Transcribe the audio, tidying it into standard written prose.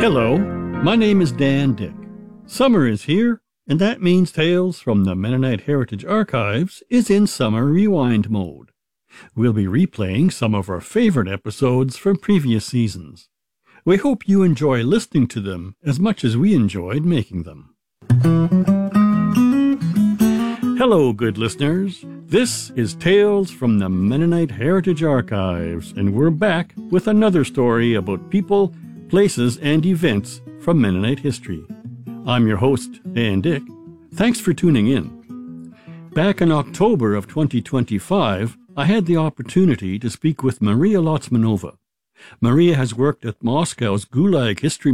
Hello, my name is Dan Dick. Summer is here, and that means Tales from the Mennonite Heritage Archives is in summer rewind mode. We'll be replaying some of our favorite episodes from previous seasons. We hope you enjoy listening to them as much as we enjoyed making them. Hello, good listeners. This is Tales from the Mennonite Heritage Archives, and we're back with another story about people, places, and events from Mennonite history. I'm your host, Dan Dick. Thanks for tuning in. Back in October of 2025, I had the opportunity to speak with Maria Lotsmanova. Maria has worked at Moscow's Gulag History